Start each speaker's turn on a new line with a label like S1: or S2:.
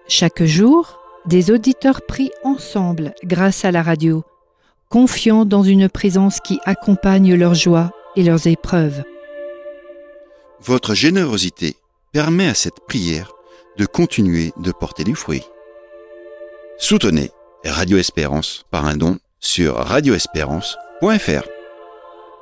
S1: Chaque jour, des auditeurs prient ensemble grâce à la radio, confiants dans une présence qui accompagne leurs joies et leurs épreuves.
S2: Votre générosité permet à cette prière de continuer de porter du fruit. Soutenez Radio Espérance par un don sur radioespérance.fr.